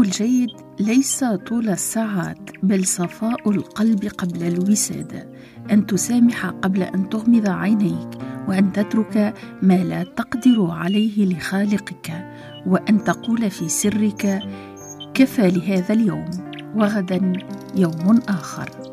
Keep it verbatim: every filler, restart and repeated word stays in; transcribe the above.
الجيد ليس طول الساعات، بل صفاء القلب قبل الوسادة، أن تسامح قبل أن تغمض عينيك، وأن تترك ما لا تقدر عليه لخالقك، وأن تقول في سرك: كفى لهذا اليوم، وغدا يوم آخر.